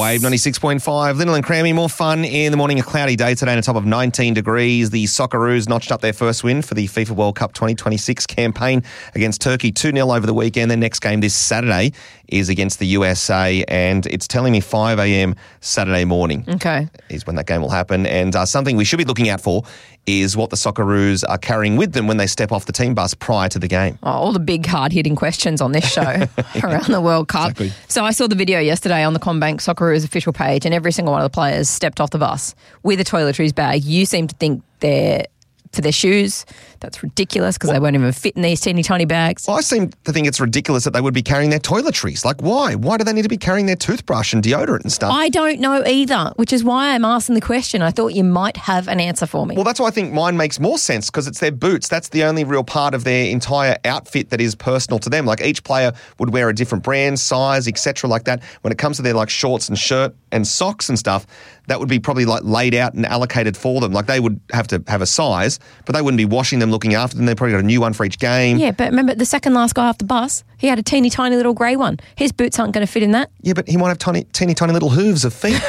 Wave 96.5. Linnell and Crammy, more fun in the morning. A cloudy day today and a top of 19 degrees. The Socceroos notched up their first win for the FIFA World Cup 2026 campaign against Turkey 2-0 over the weekend. Their next game this Saturday is against the USA, and it's telling me 5 a.m. Saturday morning is when that game will happen. And something we should be looking out for is what the Socceroos are carrying with them when they step off the team bus prior to the game. Oh, all the big hard-hitting questions on this show around the World Cup. Exactly. So I saw the video yesterday on the CommBank Socceroos official page, and every single one of the players stepped off the bus with a toiletries bag. You seem to think they're for their shoes. That's ridiculous because they won't even fit in these teeny tiny bags. Well, I seem to think it's ridiculous that they would be carrying their toiletries. Like, why? Why do they need to be carrying their toothbrush and deodorant and stuff? I don't know either, which is why I'm asking the question. I thought you might have an answer for me. Well, that's why I think mine makes more sense because it's their boots. That's the only real part of their entire outfit that is personal to them. Like each player would wear a different brand, size, etc. like that. When it comes to their like shorts and shirt and socks and stuff, that would be probably like laid out and allocated for them. Like they would have to have a size, but they wouldn't be washing them, looking after them. They probably got a new one for each game. Yeah, but remember the second last guy off the bus, he had a teeny tiny little grey one. His boots aren't going to fit in that. Yeah, but he might have teeny tiny little hooves of feet.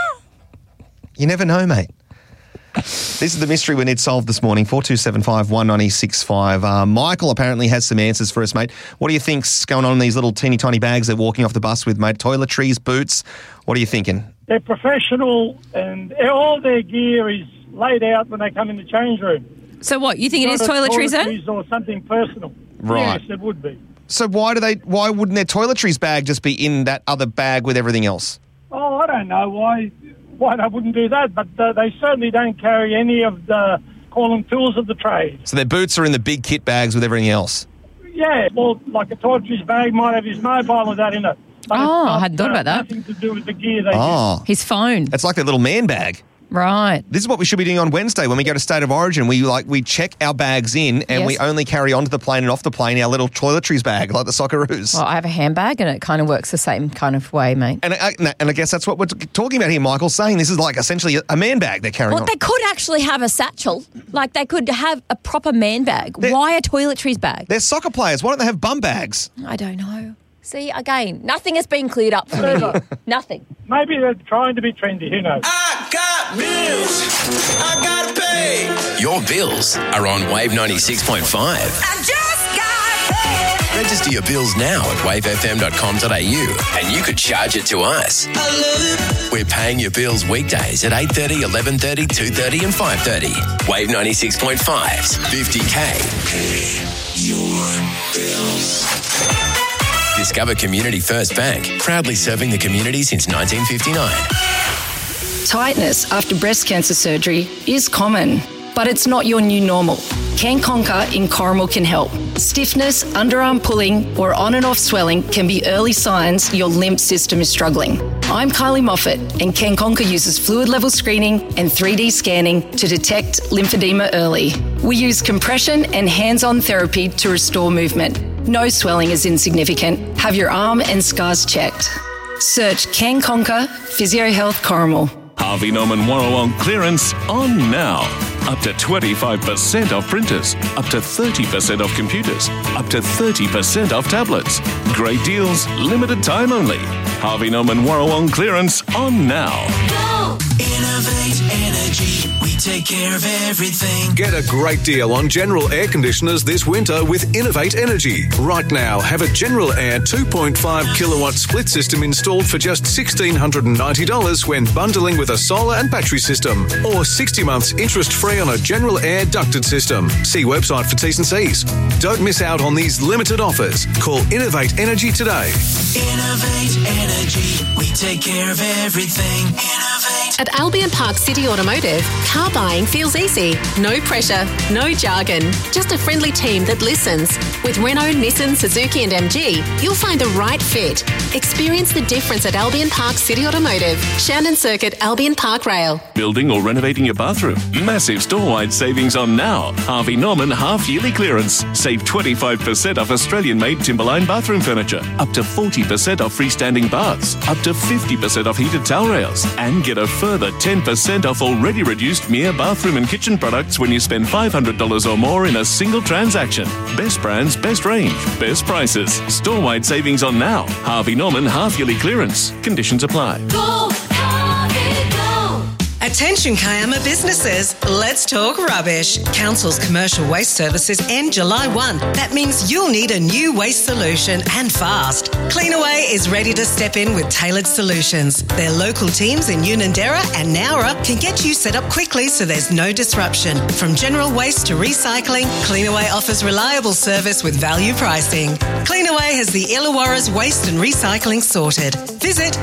You never know, mate. This is the mystery we need solved this morning. 4275 19065. Michael apparently has some answers for us, mate. What do you think's going on in these little teeny tiny bags they're walking off the bus with, mate? Toiletries, boots. What are you thinking? They're professional and all their gear is laid out when they come in the change room. So what, you think it is toiletries then? Toiletries or something personal. Right. Yes, it would be. So why wouldn't their toiletries bag just be in that other bag with everything else? Oh, I don't know why they wouldn't do that, but they certainly don't carry any of the, call them tools of the trade. So their boots are in the big kit bags with everything else? Yeah, well, like a toiletries bag might have his mobile and that in it. But I hadn't thought about that. Nothing to do with the gear they use. His phone. It's like their little man bag. Right. This is what we should be doing on Wednesday when we go to State of Origin. We check our bags in and we only carry onto the plane and off the plane our little toiletries bag like the Socceroos. Well, I have a handbag and it kind of works the same kind of way, mate. And I guess that's what we're talking about here, Michael, saying this is like essentially a man bag they're carrying on. They could actually have a satchel. Like they could have a proper man bag. Why a toiletries bag? They're soccer players. Why don't they have bum bags? I don't know. See, again, nothing has been cleared up for me. Nothing. Maybe they're trying to be trendy. Who knows? I got bills. I gotta pay. Your bills are on Wave 96.5. I just got paid. Register your bills now at wavefm.com.au and you could charge it to us. I love it. We're paying your bills weekdays at 8:30, 11:30, 2:30 and 5:30. Wave 96.5's 50K. Your bills. Discover Community First Bank, proudly serving the community since 1959. Tightness after breast cancer surgery is common, but it's not your new normal. CanConquer in Corrimal can help. Stiffness, underarm pulling, or on and off swelling can be early signs your lymph system is struggling. I'm Kylie Moffat, and CanConquer uses fluid level screening and 3D scanning to detect lymphedema early. We use compression and hands-on therapy to restore movement. No swelling is insignificant. Have your arm and scars checked. Search CanConquer Physio Health Corrimal. Harvey Norman 101 clearance on now. Up to 25% off printers, up to 30% off computers, up to 30% off tablets. Great deals, limited time only. Harvey Norman 101 clearance on now. Go! Innovate Energy. We take care of everything. Get a great deal on General air conditioners this winter with Innovate Energy. Right now, have a General Air 2.5 kilowatt split system installed for just $1,690 when bundling with a solar and battery system, or 60 months interest-free on a General Air ducted system. See website for T's and C's. Don't miss out on these limited offers. Call Innovate Energy today. Innovate Energy. We take care of everything. Innovate. At Albion Park City Automotive, car buying feels easy. No pressure, no jargon, just a friendly team that listens. With Renault, Nissan, Suzuki and MG, you'll find the right fit. Experience the difference at Albion Park City Automotive, Shannon Circuit, Albion Park Rail. Building or renovating your bathroom? Massive store-wide savings on now. Harvey Norman half-yearly clearance. Save 25% off Australian-made Timberline bathroom furniture. Up to 40% off freestanding baths. Up to 50% off heated towel rails. And get a first further 10% off already reduced Mere bathroom and kitchen products when you spend $500 or more in a single transaction. Best brands, best range, best prices. Store-wide savings on now. Harvey Norman half-yearly clearance. Conditions apply. Go, Harvey, go. Attention Kiama businesses, let's talk rubbish. Council's commercial waste services end July 1. That means you'll need a new waste solution and fast. Cleanaway is ready to step in with tailored solutions. Their local teams in Unanderra and Nowra can get you set up quickly so there's no disruption. From general waste to recycling, Cleanaway offers reliable service with value pricing. Cleanaway has the Illawarra's waste and recycling sorted. Visit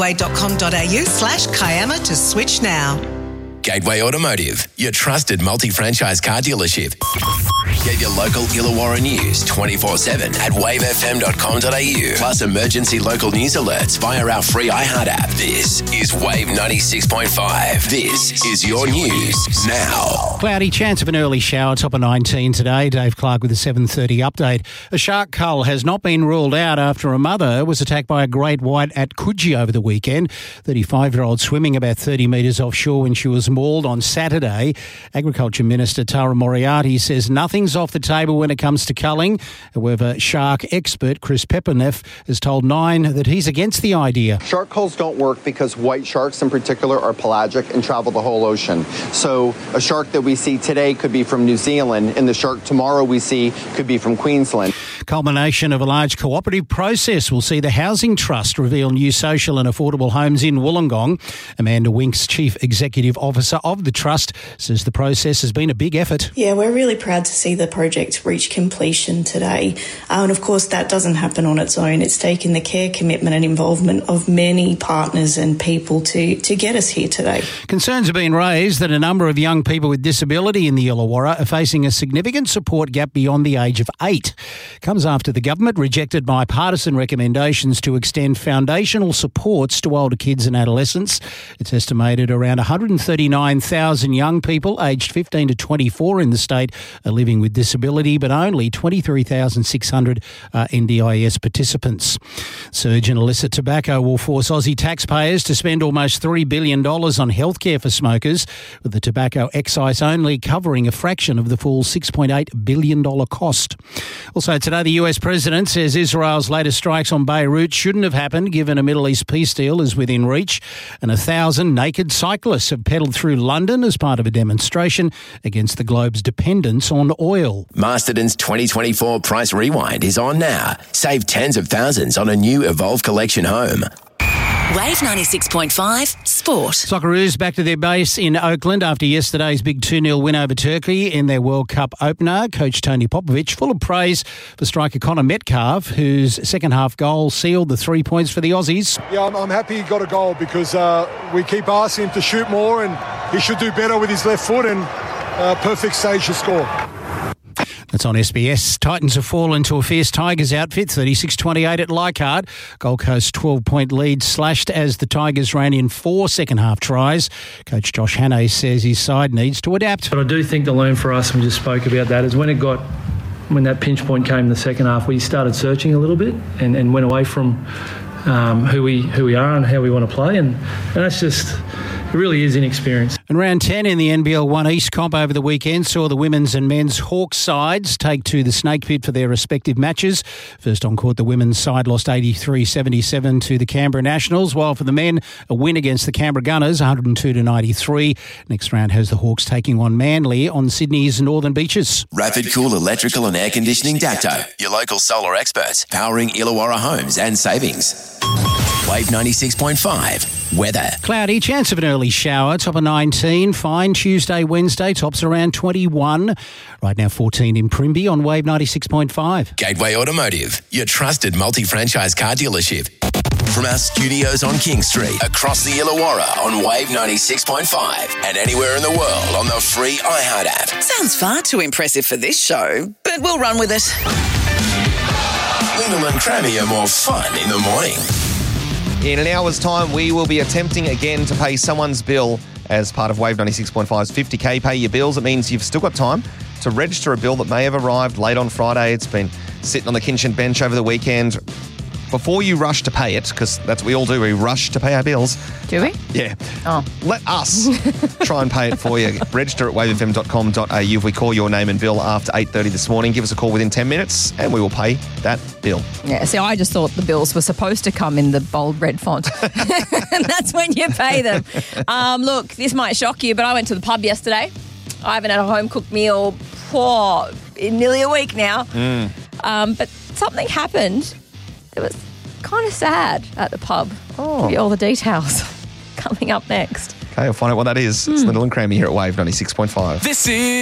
cleanaway.com.au/Kiama to switch now. Gateway Automotive, your trusted multi-franchise car dealership. Get your local Illawarra news 24/7 at wavefm.com.au. Plus emergency local news alerts via our free iHeart app. This is Wave 96.5. This is your news now. Cloudy, chance of an early shower, top of 19 today. Dave Clark with a 7:30 update. A shark cull has not been ruled out after a mother was attacked by a great white at Coogee over the weekend. 35-year-old swimming about 30 metres offshore when she was mauled on Saturday. Agriculture Minister Tara Moriarty says nothing's off the table when it comes to culling. However, shark expert Chris Pepperneff has told Nine that he's against the idea. Shark culls don't work because white sharks in particular are pelagic and travel the whole ocean. So a shark that we see today could be from New Zealand, and the shark tomorrow we see could be from Queensland. Culmination of a large cooperative process will see the Housing Trust reveal new social and affordable homes in Wollongong. Amanda Winks, Chief Executive Officer of the Trust, says the process has been a big effort. Yeah, we're really proud to see the project reach completion today. And of course, that doesn't happen on its own. It's taken the care, commitment and involvement of many partners and people to get us here today. Concerns have been raised that a number of young people with disability in the Illawarra are facing a significant support gap beyond the age of 8. Comes after the government rejected bipartisan recommendations to extend foundational supports to older kids and adolescents. It's estimated around 139,000 young people aged 15 to 24 in the state are living with disability, but only 23,600 are NDIS participants. Surge in illicit tobacco will force Aussie taxpayers to spend almost $3 billion on healthcare for smokers, with the tobacco excise only covering a fraction of the full $6.8 billion cost. Also today, the US President says Israel's latest strikes on Beirut shouldn't have happened given a Middle East peace deal is within reach, and 1,000 naked cyclists have pedalled through London as part of a demonstration against the globe's dependence on oil. Masterton's 2024 Price Rewind is on now. Save tens of thousands on a new Evolve Collection home. Wave 96.5 Sport. Socceroos back to their base in Oakland after yesterday's big 2-0 win over Turkey in their World Cup opener. Coach Tony Popovic full of praise for striker Connor Metcalf, whose second-half goal sealed the 3 points for the Aussies. Yeah, I'm happy he got a goal because we keep asking him to shoot more and he should do better with his left foot, and perfect stage to score. That's on SBS. Titans have fallen to a fierce Tigers outfit, 36-28 at Leichhardt. Gold Coast 12-point lead slashed as the Tigers ran in 4 second-half tries. Coach Josh Hannay says his side needs to adapt. But I do think the learn for us, and we just spoke about that, is when that pinch point came in the second half, we started searching a little bit and went away from who we are and how we want to play, and that's just... It really is inexperience. And round 10 in the NBL 1 East comp over the weekend saw the women's and men's Hawks sides take to the Snake Pit for their respective matches. First on court, the women's side lost 83-77 to the Canberra Nationals, while for the men, a win against the Canberra Gunners, 102-93. Next round has the Hawks taking on Manly on Sydney's Northern Beaches. Rapid Cool Electrical and Air Conditioning Dacto, your local solar experts, powering Illawarra homes and savings. Wave 96.5 weather. Cloudy, chance of an early shower, top of 19. Fine Tuesday, Wednesday, tops around 21. Right now 14 in Primby on Wave 96.5. Gateway Automotive, your trusted multi-franchise car dealership. From our studios on King Street, across the Illawarra on Wave 96.5, and anywhere in the world on the free iHeart app. Sounds far too impressive for this show, but we'll run with it. Lyndall and Crammy are more fun in the morning. In an hour's time, we will be attempting again to pay someone's bill as part of Wave 96.5's 50K Pay Your Bills. It means you've still got time to register a bill that may have arrived late on Friday. It's been sitting on the Kinchin bench over the weekend. before you rush to pay it, because that's what we all do, we rush to pay our bills. Do we? Yeah. Oh. Let us try and pay it for you. Register at wavefm.com.au. If we call your name and bill after 8:30 this morning, give us a call within 10 minutes and we will pay that bill. Yeah, see, I just thought the bills were supposed to come in the bold red font. And that's when you pay them. Look, this might shock you, but I went to the pub yesterday. I haven't had a home-cooked meal in nearly a week now. But something happened that was kind of sad at the pub. I'll give you all the details coming up next. Okay, I'll find out what that is. It's Lyndall and Crammy here at Wave 96.5. This is